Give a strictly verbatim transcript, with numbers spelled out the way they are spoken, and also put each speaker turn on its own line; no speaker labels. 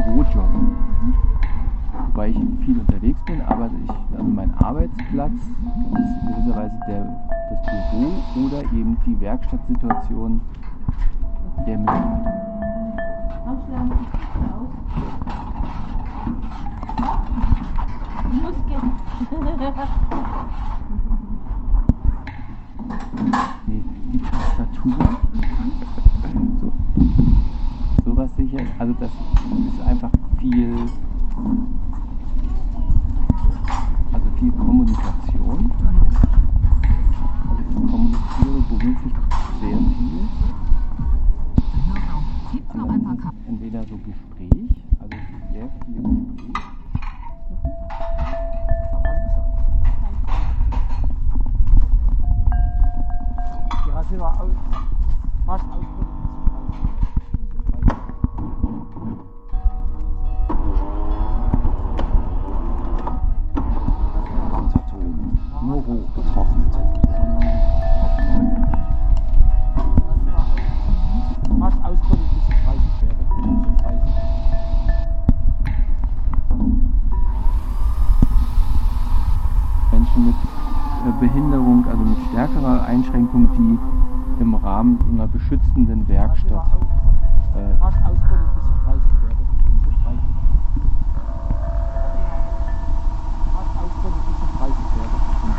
Bürojob. Wobei ich viel unterwegs bin, aber ich, also mein Arbeitsplatz ist gewisserweise der, das Büro oder eben die Werkstattsituation der Mitarbeiter. Nee, die Tastatur. So. Sowas sicher. Also das ist einfach viel, also viel Kommunikation. Also ich kommuniziere beruflich sehr viel. Und dann ist es entweder so Gespräch, also sehr viel Gespräch.
Sie war aus, fast ausdrücklich.
Nur hoch getrocknet.
Fast ausdrücklich bis zu dreißig Pferde.
Menschen mit Behinderung, also mit stärkerer Einschränkung, die im Rahmen einer beschützenden Werkstatt äh,
fast ausdrücklich bis zu dreißig